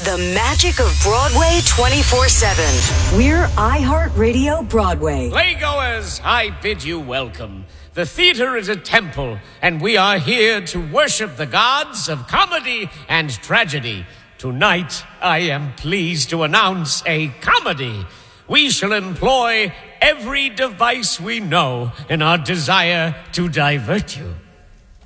The magic of Broadway 24/7. We're iHeartRadio Broadway. Playgoers, I bid you welcome. The theater is a temple, and we are here to worship the gods of comedy and tragedy. Tonight, I am pleased to announce a comedy. We shall employ every device we know in our desire to divert you.